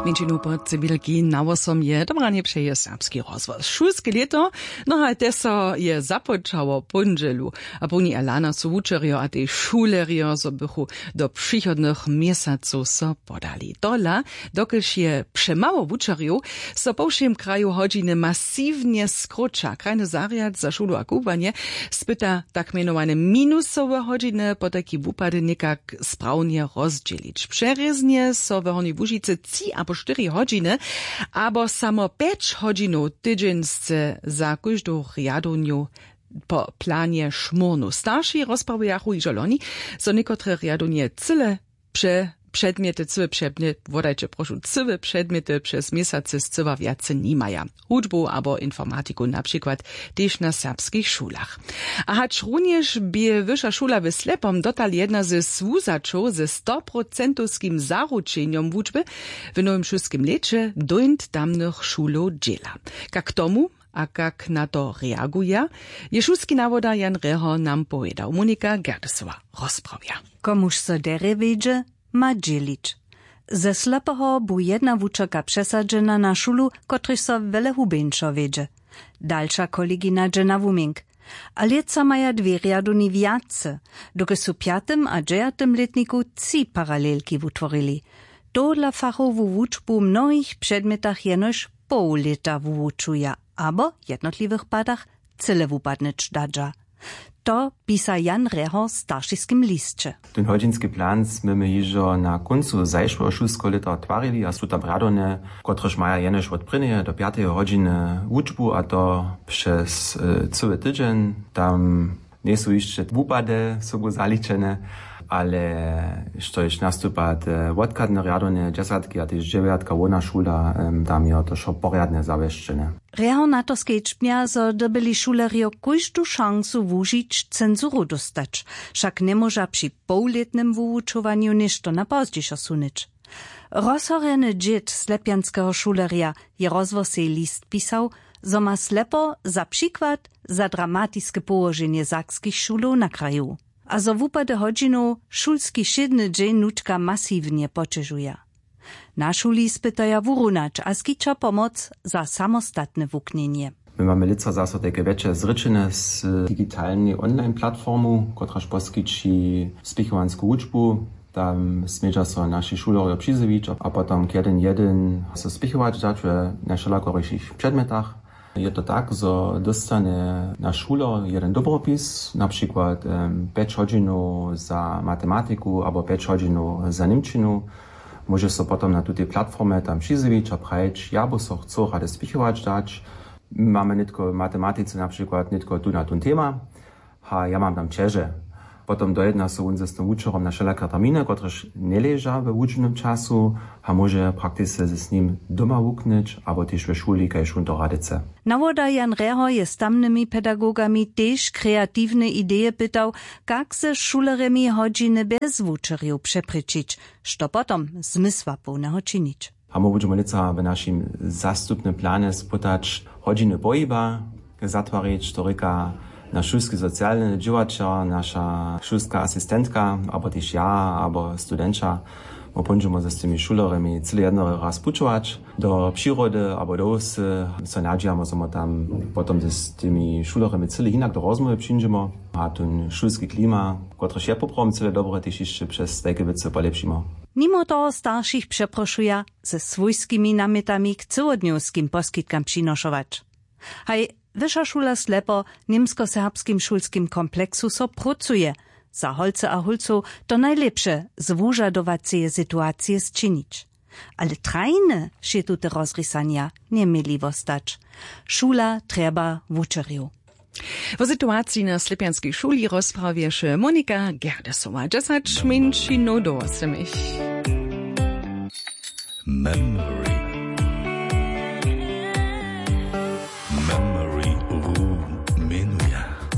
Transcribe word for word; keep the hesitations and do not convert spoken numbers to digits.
Międzinu pod cywilki nawosom je dobranie przeje serbski rozwoz. Szulskie leto, no a teso je započało pondzielu, a później Alana su wučerio a tej šulerio so bychu do przychodnych miesaców so podali. Dola, dokelž je przemało wučerio, so po všem kraju hodziny masywnie skrócza. Krajny zariad za szulu a kubanie spyta tak mianowane minusowe hodziny, po taki wupady nikak sprawnie rozdzielić. Przereznie so w Hornej Łužicy trzy albo cztery godziny, albo samo pięć godzinów tydziensce za każdą riaduniu po planie szmurnu. Starsi rozprawiają i żoloni, so niektóre riadunie cyle prze przedmioty, cywe przedmioty, wodajcie proszę, cywe przedmioty przez miesiące z cywa więcej nie mają. Uczbu albo informatyku na przykład też na serbskich szulach. A hacz również by wyższa szula w Slepom dotal jedna ze słuzaczów ze sto procentowskim zaruczeniem uczby w nowym szulskim lecie doint tamnych szulów dziela. Jak tomu, a jak na to reaguje, je szulski nawoda Jan Reho nam powiedział. Monika Gerdesowa rozprawia. Komuż so dere wiedzie, ma dzielić. Ze slepeho bu jedna wučerka przesadzena na szulu, kotryż so wele hubeńszo wiedzie. Dalsza kolegina dżena wumink. A leca maja dwie riaduni wiace, doke su piatym a dżejatym letniku trzy paralelki wutworili. To dla fachowu wuczbu mnohich przedmiotach jenoż pół leta wuczuja, abo jednotliwych padach cyle wupadneć dadża. To pisa Jan Reho w starszyskim liście. Ten hodzinski plan sme jižo na koncu zajšłego šulskiego leta twarili, a su tam radone, kotrež maja jenož od prynje do piatej godziny wučbu, a to przez e, cały tydzień. Tam nie są jeszcze wupady sobu zaliczone, ale što już nastupa odkadne radone dziesiątki, a też dziewiatka wona szula, tam je to šo poriadne zawieszczone. Reho na to skejczpnia, zo dobili šulerio każdą szansu wužić cenzuru dostać, však nie może przy półletnym wuuczowaniu ništo na pozdziś osunić. Rozhorjeny dżet slepianskiego šuleria je rozwosej list pisał, zo ma slepo za przykład za dramatiskie położenie sakskich szulów na kraju. A za wupade hodzinu szulski siedny dzień nuczka masywnie poczeżuje. Na szuli spytaja wurunacz, a skicza pomoc za samostatne wuknienie. My mamy lica zase takie większe zryczene z digitalnej online-platformu, kotraż poskici spichowanską uczbu. Tam smieja so nasi szulerio przyzywić, a potem jeden jeden so spichować dać w najszelakoryjszych przedmiotach. Je to tak, że dostanie na szule jeden dobropis, na przykład um, pięć godzin za matematyku albo pięć godzin za niemczinu. Może so potem na tej platformie tam przyzywić, a prajeć, ja bo so chcę rady spichować dać. Mamy nie tylko matematyce na przykład, nie tylko tu na ten temat, a ja mam tam cieże. Potem dojedna so on ze z tym uczorom na wszelakie terminy, któreż nie leża w ucznym czasu, a może praktycznie z nim doma wuknąć, albo też w szuli, kaj szun to radyce. Nawoda Jan Reho je z tamnymi pedagogami też kreatywne idee pytał, jak se szuleremi hodziny bez wuczeriów przepryczyć, što potom zmysła pełnego czynić. A my będziemy lica w naszym zastupnym planie spytać hodziny pohyba, zatwarić, to ryka na szulski socjalny działacza, nasza szulska asystentka, albo też ja, albo studentka. My będziemy ze z tymi szulerami cyle jedno raz puczować do przyrody, albo do osy. Co nadzieja, że my tam potem z tymi szulerami cyle inak do rozmowy przyjdziemy. A ten szulski klima, który je poprawim cyle dobre, też jeszcze przez takie wice polepszymy. Mimo toho starszych przeproszuje ze swojskimi namietami k całodniowskim poskitkam przynoszować. Haj, Wyższa szula Slepo niemsko-serbskim szulskim kompleksu so pracuje. Za holce a hulcu to najlepsze zwużadowacie sytuacje zczynić. Ale trajne się tu te rozrysania nie mieli wostać. Szula trzeba wuczeriu. W sytuacji na slepianskiej szuli rozprawie się Monika Gerdesowa. Dziesięć minut do osiem. Memory.